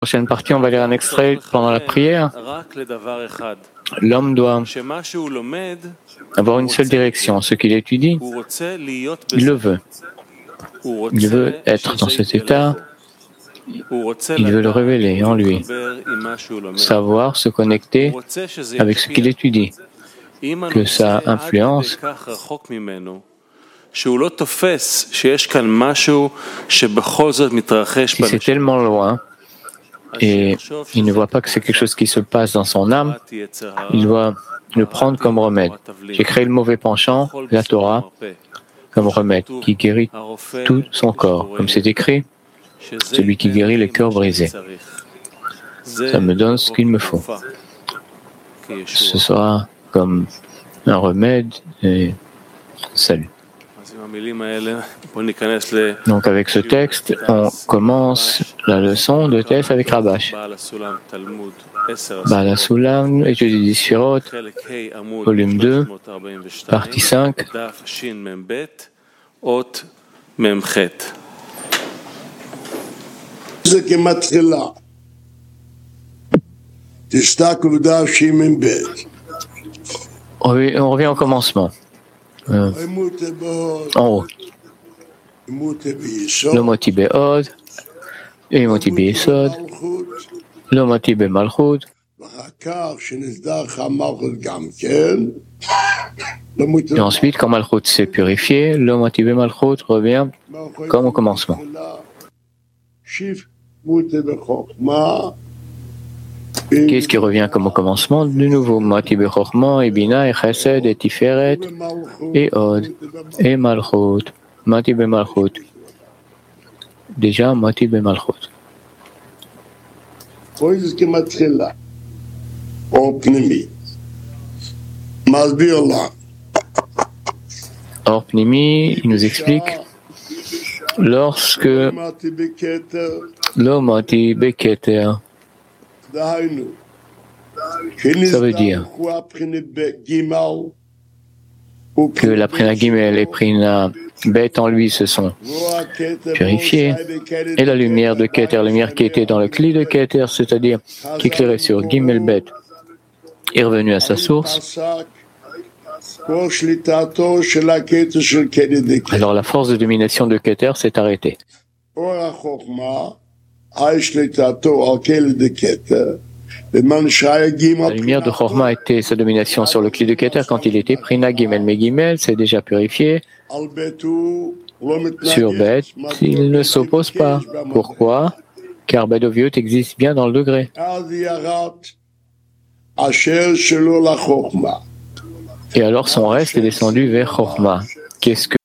Prochaine partie, on va lire un extrait pendant la prière. L'homme doit avoir une seule direction. Ce qu'il étudie, il le veut. Il veut être dans cet état. Il veut le révéler en lui. Savoir se connecter avec ce qu'il étudie. Que ça influence. Si c'est tellement loin, et il ne voit pas que c'est quelque chose qui se passe dans son âme, il doit le prendre comme remède. J'ai créé le mauvais penchant, la Torah, comme remède, qui guérit tout son corps. Comme c'est écrit, celui qui guérit les cœurs brisés. Ça me donne ce qu'il me faut. Ce sera comme un remède et salut. Donc avec ce texte, on commence la leçon de Tess avec Rabash. Baal HaSulam, étude des Sphirot, volume 2, partie 5. On revient au commencement. En haut. Lo moti be'od, et moti be'yesod, lo moti be'malchut. Et ensuite, quand Malchut s'est purifié, lo moti be'malchut revient comme au commencement. Qu'est-ce qui revient comme au commencement? De nouveau, Mati Bechorma, et Bina, et Chesed, et Tiferet, et Od, et Malchut, Mati Bemalchut. Déjà, Mati Bemalchut. Or Pnimi, il nous explique, lorsque Lo Mati Beketer, ça veut dire que la Prina Gimel et Prina Bet en lui se sont purifiés, et la lumière de Keter, la lumière qui était dans le Kli de Keter, c'est-à-dire qui éclairait sur Gimel Bet, est revenue à sa source. Alors la force de domination de Keter s'est arrêtée. La lumière de Chorma était sa domination sur le Kli de Keter quand il était Prina Gimel. Mais Gimel s'est déjà purifié. Sur Bet, il ne s'oppose pas. Pourquoi? Car Bet Oviot existe bien dans le degré. Et alors son reste est descendu vers Chorma. Qu'est-ce que